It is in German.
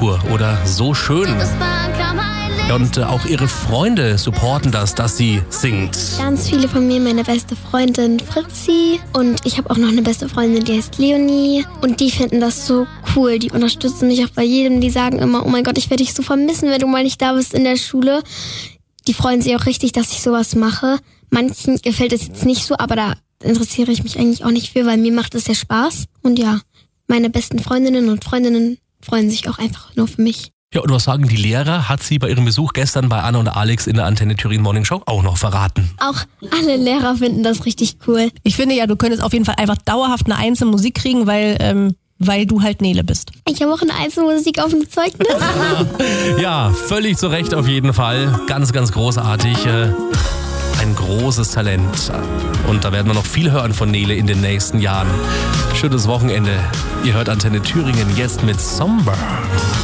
pur oder so schön. Ja, und auch ihre Freunde supporten das, dass sie singt. Ganz viele von mir, meine beste Freundin Fritzi und ich habe auch noch eine beste Freundin, die heißt Leonie und die finden das so cool. Die unterstützen mich auch bei jedem, die sagen immer, oh mein Gott, ich werde dich so vermissen, wenn du mal nicht da bist in der Schule. Die freuen sich auch richtig, dass ich sowas mache. Manchen gefällt es jetzt nicht so, aber da interessiere ich mich eigentlich auch nicht für, weil mir macht es ja Spaß. Und ja, meine besten Freundinnen und Freundinnen freuen sich auch einfach nur für mich. Ja, und was sagen die Lehrer, hat sie bei ihrem Besuch gestern bei Anna und Alex in der Antenne Thüringen Morning Show auch noch verraten. Auch alle Lehrer finden das richtig cool. Ich finde ja, du könntest auf jeden Fall einfach dauerhaft eine 1 in Musik kriegen, weil du halt Nele bist. Ich habe auch eine Einzelmusik auf dem Zeugnis. Ja, völlig zu Recht auf jeden Fall. Ganz, ganz großartig. Ein großes Talent. Und da werden wir noch viel hören von Nele in den nächsten Jahren. Schönes Wochenende. Ihr hört Antenne Thüringen jetzt mit Somber.